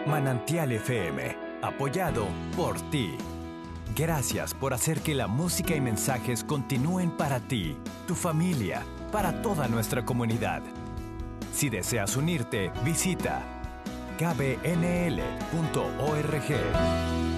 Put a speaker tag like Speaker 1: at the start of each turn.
Speaker 1: Manantial FM, apoyado por ti. Gracias por hacer que la música y mensajes continúen para ti, tu familia, para toda nuestra comunidad. Si deseas unirte, visita kbnl.org.